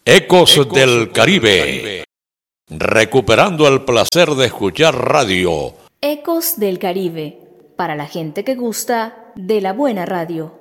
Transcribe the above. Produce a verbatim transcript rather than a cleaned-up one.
Ecos del Caribe. Recuperando el placer de escuchar radio. Ecos del Caribe. Para la gente que gusta de la buena radio.